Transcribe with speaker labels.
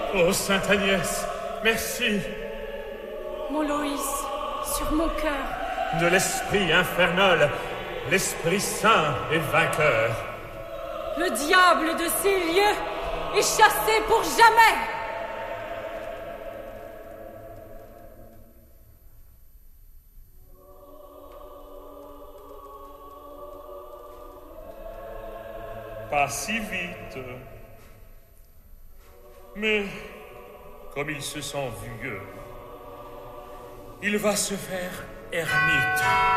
Speaker 1: Ô Sainte Agnès, merci.
Speaker 2: Mon Loïs, sur mon cœur.
Speaker 1: De l'esprit infernal, l'Esprit Saint est vainqueur.
Speaker 2: Le diable de ces lieux est chassé pour jamais.
Speaker 3: Pas si vite. Mais, comme il se sent vieux, il va se faire ermite.